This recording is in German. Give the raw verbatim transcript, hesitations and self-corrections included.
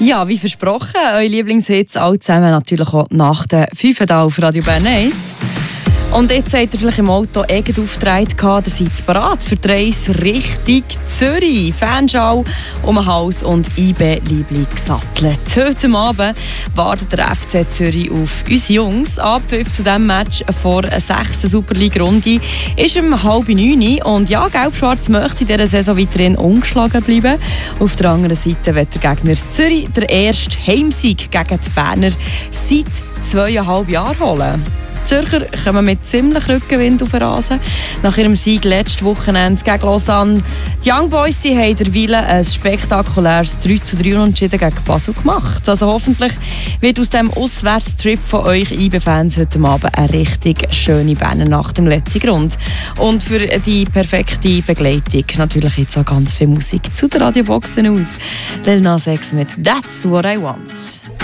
Ja, wie versprochen, eure Lieblingshits alle zusammen natürlich auch nach den fünf auf Radio Bern eins. Und jetzt habt ihr vielleicht im Auto irgendeinen Auftritt gehabt, ihr seid bereit für die Reise Richtung Zürich. Fanschau um ein Haus und I B-Liebling gesattelt. Heute Abend wartet der F C Zürich auf uns Jungs. Abpfiff zu diesem Match vor der sechsten Super League-Runde ist um halb neun. Und ja, Gelb-Schwarz möchte in dieser Saison weiterhin ungeschlagen bleiben. Auf der anderen Seite wird der Gegner Zürich der erste Heimsieg gegen die Berner seit zweieinhalb Jahren holen. Die Zürcher kommen mit ziemlich Rückenwind auf den Rasen. Nach ihrem Sieg letztes Wochenende gegen Lausanne. Die Young Boys die haben derweil ein spektakuläres drei zu drei Unentschieden gegen Basel gemacht. Also hoffentlich wird aus dem Auswärtstrip von euch I B-Fans heute Abend eine richtig schöne Bernernacht im letzten Grund. Und für die perfekte Begleitung natürlich jetzt auch ganz viel Musik zu den Radioboxen aus. Lil Nas X mit «That's What I Want».